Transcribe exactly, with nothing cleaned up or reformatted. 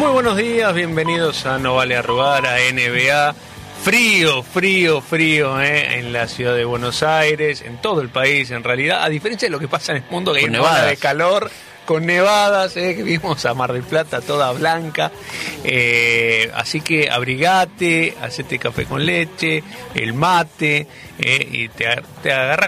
Muy buenos días, bienvenidos a No Vale Arrugar, a N B A. Frío, frío, frío ¿eh? en la ciudad de Buenos Aires, en todo el país en realidad, a diferencia de lo que pasa en el mundo, que hay una ola de calor, con nevadas, ¿eh? que vimos a Mar del Plata toda blanca, eh, así que abrigate, hacete café con leche, el mate, eh, y te, te agarra